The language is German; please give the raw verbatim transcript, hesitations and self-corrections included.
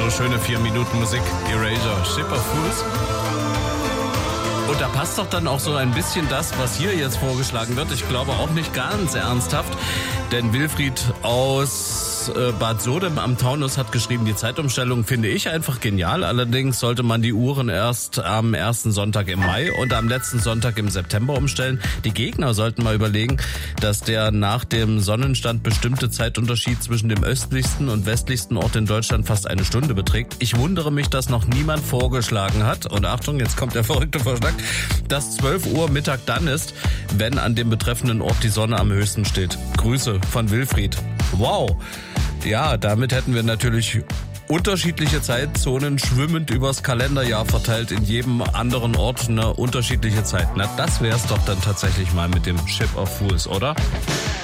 so schöne vier Minuten Musik. Erasure, Ship of Fools. Und da passt doch dann auch so ein bisschen das, was hier jetzt vorgeschlagen wird. Ich glaube auch nicht ganz ernsthaft, denn Wilfried aus äh, Bad Sodem am Taunus hat geschrieben, die Zeitumstellung finde ich einfach genial. Allerdings sollte man die Uhren erst am ersten Sonntag im Mai und am letzten Sonntag im September umstellen. Die Gegner sollten mal überlegen, dass der nach dem Sonnenstand bestimmte Zeitunterschied zwischen dem östlichsten und westlichsten Ort in Deutschland fast eine Stunde beträgt. Ich wundere mich, dass noch niemand vorgeschlagen hat. Und Achtung, jetzt kommt der verrückte Vorschlag, dass zwölf Uhr Mittag dann ist, wenn an dem betreffenden Ort die Sonne am höchsten steht. Grüße von Wilfried. Wow. Ja, damit hätten wir natürlich unterschiedliche Zeitzonen schwimmend übers Kalenderjahr verteilt, in jedem anderen Ort eine unterschiedliche Zeit. Na, das wär's doch dann tatsächlich mal mit dem Ship of Fools, oder?